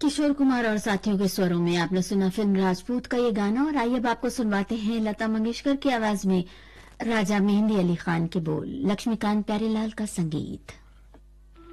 किशोर कुमार और साथियों के स्वरों में आपने सुना फिल्म राजपूत का ये गाना। और आइए अब आपको सुनवाते हैं लता मंगेशकर की आवाज में राजा मेहंदी अली खान के बोल, लक्ष्मीकांत प्यारेलाल का संगीत।